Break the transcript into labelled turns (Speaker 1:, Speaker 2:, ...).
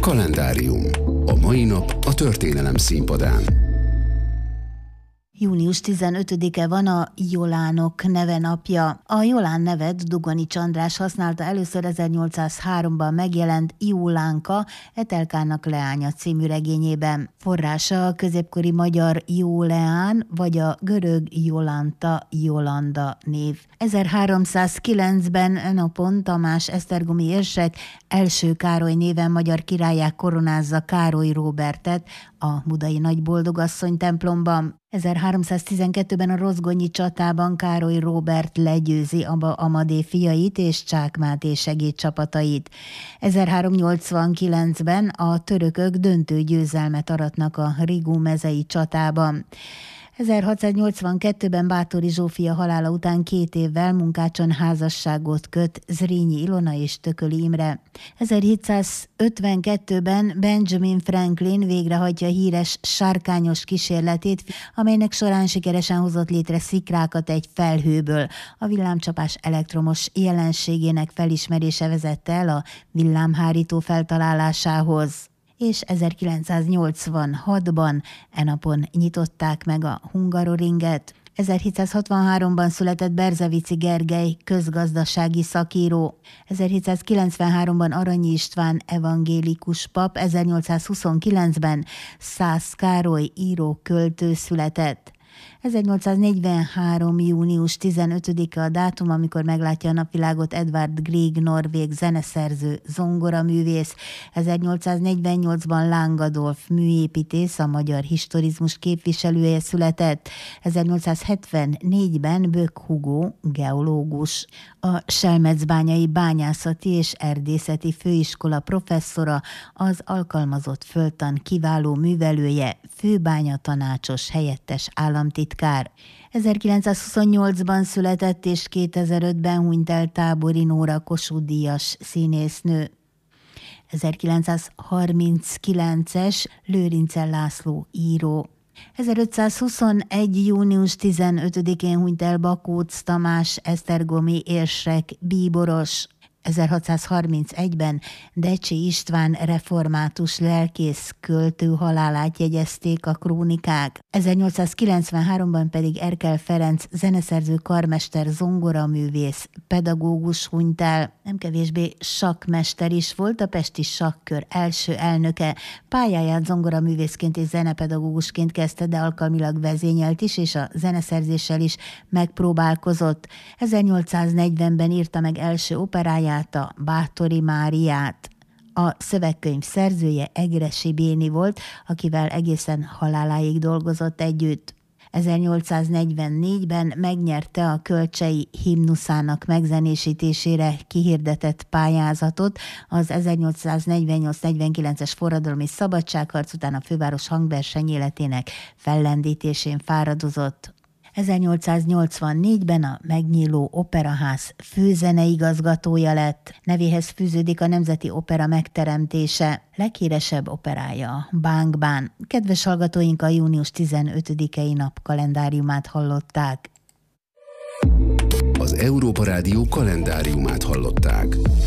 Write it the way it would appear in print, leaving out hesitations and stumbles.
Speaker 1: Kalendárium. A mai nap a történelem színpadán.
Speaker 2: Június 15-e van a Jolánok neve napja. A Jolán nevet Dugonics András használta először 1803-ban megjelent Jólánka, Etelkának leánya című regényében. Forrása a középkori magyar Jóleán vagy a görög Jolanta, Jolanda név. 1309-ben napon Tamás esztergomi érsek első Károly néven magyar királlyá koronázza Károly Róbertet a budai Nagyboldogasszony templomban. 1312-ben a rozgonyi csatában Károly Róbert legyőzi Aba Amadé fiait és Csák Máté segédcsapatait. 1389-ben a törökök döntő győzelmet aratnak a Rigó mezei csatában. 1682-ben Báthori Zsófia halála után 2 évvel Munkácson házasságot köt Zrínyi Ilona és Tököli Imre. 1752-ben Benjamin Franklin végrehajtja híres sárkányos kísérletét, amelynek során sikeresen hozott létre szikrákat egy felhőből. A villámcsapás elektromos jelenségének felismerése vezette el a villámhárító feltalálásához. És 1986-ban napon nyitották meg a Hungaroringet. 1763-ban született Berzevici Gergely közgazdasági szakíró. 1793-ban Aranyi István evangélikus pap, 1829-ben Szász Károly író-költő született. 1843. június 15-e a dátum, amikor meglátja a napvilágot Edvard Grieg norvég zeneszerző, zongoraművész. 1848-ban Láng Adolf műépítész, a magyar historizmus képviselője született. 1874-ben Böck Hugo geológus. A Selmecbányai Bányászati és Erdészeti Főiskola professzora, az alkalmazott földtan kiváló művelője, főbányatanácsos helyettes államtitkár. 1928-ban született és 2005-ben hunyt el Tábori Nóra Kossuth-díjas színésznő. 1939-es Lőrincel László író. 1521. június 15-én hunyt el Bakóc Tamás esztergomi érsek bíboros. 1631-ben Decsi István református lelkész költő halálát jegyezték a krónikák. 1893-ban pedig Erkel Ferenc zeneszerző, karmester, zongoraművész, pedagógus hunyt el. Nem kevésbé sakkmester is volt, a pesti sakkör első elnöke. Pályáját zongoraművészként és zenepedagógusként kezdte, de alkalmilag vezényelt is, és a zeneszerzéssel is megpróbálkozott. 1840-ben írta meg első operáját, a Báthori Máriát. A szövegkönyv szerzője Egressy Béni volt, akivel egészen haláláig dolgozott együtt. 1844-ben megnyerte a Kölcsei himnuszának megzenésítésére kihirdetett pályázatot, az 1848-49-es forradalmi szabadságharc után a főváros hangverseny életének fellendítésén fáradozott. 1884-ben a megnyíló operaház főzeneigazgatója lett. Nevéhez fűződik a Nemzeti Opera megteremtése. Leghíresebb operája Bánk Bán. Kedves hallgatóink, a június 15-i nap kalendáriumát hallották.
Speaker 1: Az Európa Rádió kalendáriumát hallották.